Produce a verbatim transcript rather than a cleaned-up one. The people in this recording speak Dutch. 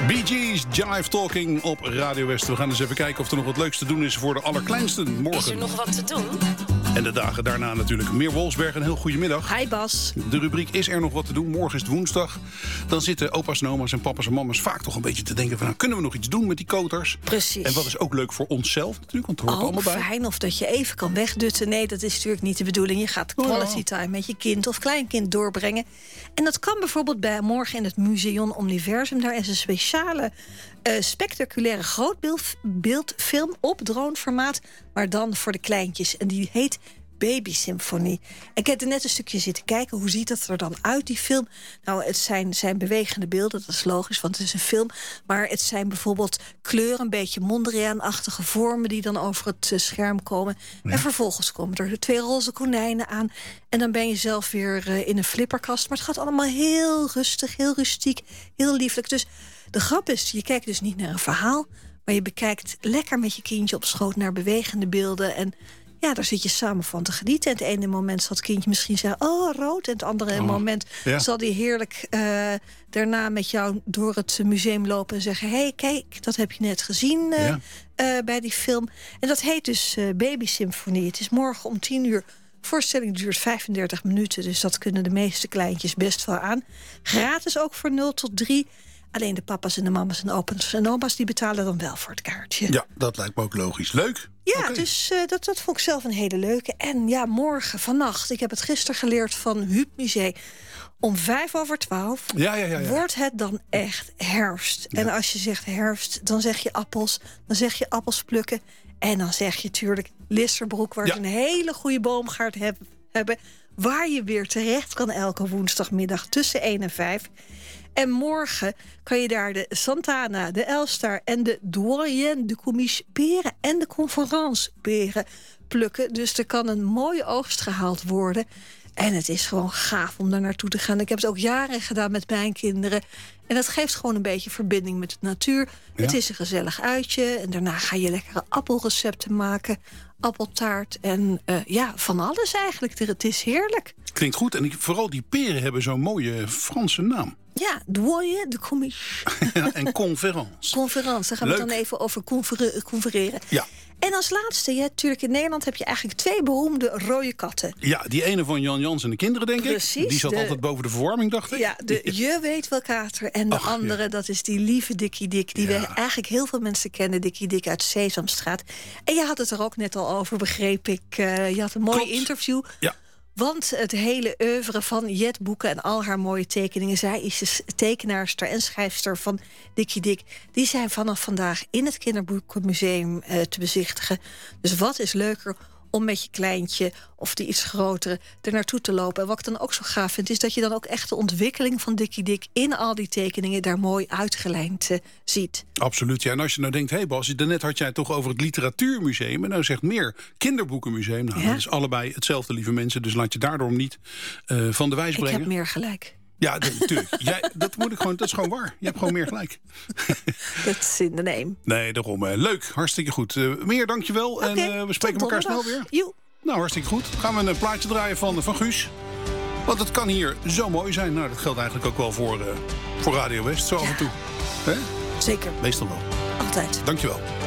Bee Gees, Jive Talking op Radio West. We gaan eens even kijken of er nog wat leuks te doen is voor de allerkleinsten morgen. Is er nog wat te doen? En de dagen daarna natuurlijk. Meer Wolfsberg, een heel goedemiddag. Hi Bas. De rubriek Is er nog wat te doen? Morgen is het woensdag. Dan zitten opa's en oma's en papa's en mama's vaak toch een beetje te denken van, nou, kunnen we nog iets doen met die koters? Precies. En wat is ook leuk voor onszelf natuurlijk, want het hoort ook allemaal bij. Fijn, of dat je even kan wegdutten. Nee, dat is natuurlijk niet de bedoeling. Je gaat quality oh. time met je kind of kleinkind doorbrengen. En dat kan bijvoorbeeld bij morgen in het Museum Omniversum. Daar is een speciale uh, spectaculaire grootbeeldfilm op droneformaat, maar dan voor de kleintjes. En die heet Baby Symfonie. Ik heb er net een stukje zitten kijken. Hoe ziet dat er dan uit, die film? Nou, het zijn, zijn bewegende beelden. Dat is logisch, want het is een film. Maar het zijn bijvoorbeeld kleuren, een beetje Mondriaan-achtige vormen die dan over het uh, scherm komen. Ja. En vervolgens komen er twee roze konijnen aan. En dan ben je zelf weer uh, in een flipperkast. Maar het gaat allemaal heel rustig, heel rustiek, heel lieflijk. Dus de grap is, je kijkt dus niet naar een verhaal, maar je bekijkt lekker met je kindje op schoot naar bewegende beelden. En ja, daar zit je samen van te genieten. En het ene moment zal het kindje misschien zeggen, oh, rood. En het andere oh, moment ja. zal die heerlijk uh, daarna met jou door het museum lopen en zeggen, hé, hey, kijk, dat heb je net gezien uh, ja. uh, bij die film. En dat heet dus uh, Baby Symfonie. Het is morgen om tien uur. De voorstelling duurt vijfendertig minuten, dus dat kunnen de meeste kleintjes best wel aan. Gratis ook voor nul tot drie. Alleen de papa's en de mama's en opa's en oma's die betalen dan wel voor het kaartje. Ja, dat lijkt me ook logisch. Leuk. Ja, okay. dus uh, dat, dat vond ik zelf een hele leuke. En ja, morgen, vannacht, ik heb het gisteren geleerd van Huub Musee. Om vijf over twaalf ja, ja, ja, ja. wordt het dan echt herfst. Ja. En als je zegt herfst, dan zeg je appels. Dan zeg je appels plukken. En dan zeg je natuurlijk Listerbroek, waar ja. ze een hele goede boomgaard heb, hebben. Waar je weer terecht kan elke woensdagmiddag tussen één en vijf. En morgen kan je daar de Santana, de Elstar en de Doyen, de Commis peren en de Conference peren plukken. Dus er kan een mooie oogst gehaald worden. En het is gewoon gaaf om daar naartoe te gaan. Ik heb het ook jaren gedaan met mijn kinderen. En dat geeft gewoon een beetje verbinding met de natuur. Ja. Het is een gezellig uitje. En daarna ga je lekkere appelrecepten maken. Appeltaart en uh, ja, van alles eigenlijk. Het is heerlijk. Klinkt goed. En vooral die peren hebben zo'n mooie Franse naam. Ja, Doyen, de Commis. Ja, en Conference. Conference, daar gaan Leuk. we dan even over confer- confereren. Ja. En als laatste, ja, natuurlijk in Nederland heb je eigenlijk twee beroemde rode katten. Ja, die ene van Jan Jans en de kinderen, denk Precies, ik. Die zat de, altijd boven de verwarming, dacht ik. Ja, de je weet wel kater. En de Ach, andere, ja. dat is die lieve Dikkie Dik. Die ja. we eigenlijk heel veel mensen kennen. Dikkie Dik uit Sesamstraat. En je had het er ook net al over, begreep ik. Uh, je had een mooi Klopt. interview. Ja. Want het hele oeuvre van Jet Boeken en al haar mooie tekeningen, zij is de tekenaarster en schrijfster van Dikkie Dik, die zijn vanaf vandaag in het Kinderboekenmuseum uh, te bezichtigen. Dus wat is leuker om met je kleintje of die iets grotere er naartoe te lopen. En wat ik dan ook zo gaaf vind, is dat je dan ook echt de ontwikkeling van Dikkie Dik in al die tekeningen daar mooi uitgelijnd uh, ziet. Absoluut, ja. En als je nou denkt, hé hey Bas, daarnet had jij het toch over het Literatuurmuseum en nou zegt meer Kinderboekenmuseum. Nou, ja? Dat is allebei hetzelfde, lieve mensen, dus laat je daardoor niet uh, van de wijs brengen. Ik heb meer gelijk. Ja, natuurlijk. Jij, dat moet ik gewoon. Dat is gewoon waar. Je hebt gewoon meer gelijk. Dat is in de name. Nee, daarom. Uh, leuk, hartstikke goed. Uh, meer, dankjewel. Okay, en uh, we spreken elkaar snel weer. Joe. Nou, hartstikke goed. Gaan we een plaatje draaien van, van Guus. Want het kan hier zo mooi zijn. Nou, dat geldt eigenlijk ook wel voor, uh, voor Radio West, zo ja. af en toe. Hè? Zeker. Meestal wel. Altijd. Dankjewel.